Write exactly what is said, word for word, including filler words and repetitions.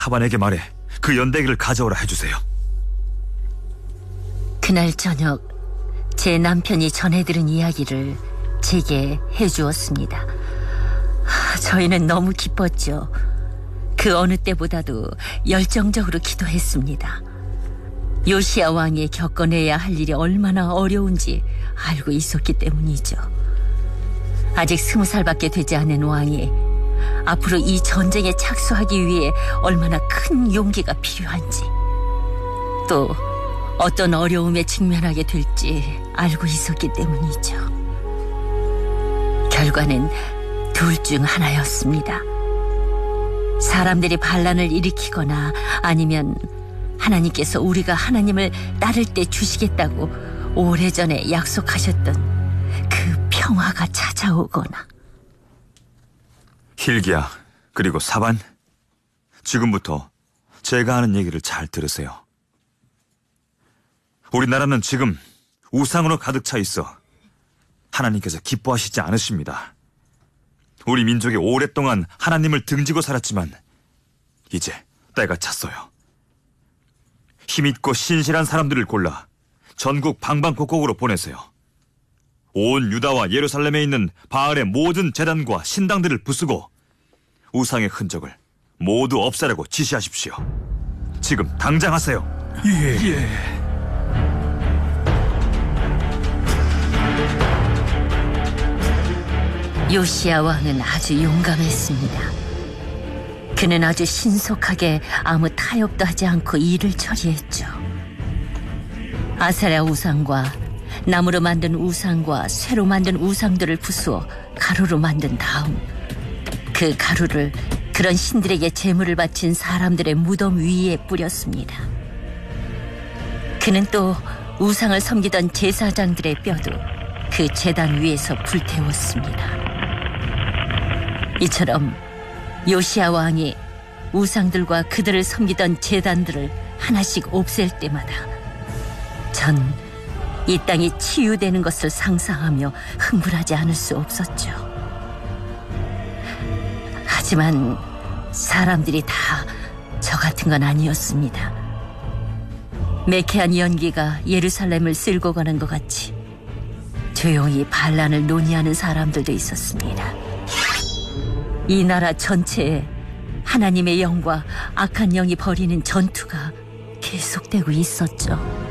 하반에게 말해 그 연대기를 가져오라 해주세요. 그날 저녁 제 남편이 전해들은 이야기를 제게 해주었습니다. 저희는 너무 기뻤죠. 그 어느 때보다도 열정적으로 기도했습니다. 요시야 왕이 겪어내야 할 일이 얼마나 어려운지 알고 있었기 때문이죠. 아직 스무 살밖에 되지 않은 왕이 앞으로 이 전쟁에 착수하기 위해 얼마나 큰 용기가 필요한지, 또 어떤 어려움에 직면하게 될지 알고 있었기 때문이죠. 결과는 둘 중 하나였습니다. 사람들이 반란을 일으키거나 아니면 하나님께서 우리가 하나님을 따를 때 주시겠다고 오래전에 약속하셨던 그 평화가 찾아오거나. 힐기야, 그리고 사반, 지금부터 제가 하는 얘기를 잘 들으세요. 우리나라는 지금 우상으로 가득 차 있어 하나님께서 기뻐하시지 않으십니다. 우리 민족이 오랫동안 하나님을 등지고 살았지만 이제 때가 찼어요. 힘있고 신실한 사람들을 골라 전국 방방곡곡으로 보내세요. 온 유다와 예루살렘에 있는 바알의 모든 제단과 신당들을 부수고 우상의 흔적을 모두 없애라고 지시하십시오. 지금 당장 하세요. 예. 예. 요시야 왕은 아주 용감했습니다. 그는 아주 신속하게 아무 타협도 하지 않고 일을 처리했죠. 아세라 우상과 나무로 만든 우상과 쇠로 만든 우상들을 부수어 가루로 만든 다음 그 가루를 그런 신들에게 제물을 바친 사람들의 무덤 위에 뿌렸습니다. 그는 또 우상을 섬기던 제사장들의 뼈도 그 제단 위에서 불태웠습니다. 이처럼 요시야 왕이 우상들과 그들을 섬기던 제단들을 하나씩 없앨 때마다 전 이 땅이 치유되는 것을 상상하며 흥분하지 않을 수 없었죠. 하지만 사람들이 다 저 같은 건 아니었습니다. 매캐한 연기가 예루살렘을 쓸고 가는 것 같이 조용히 반란을 논의하는 사람들도 있었습니다. 이 나라 전체에 하나님의 영과 악한 영이 벌이는 전투가 계속되고 있었죠.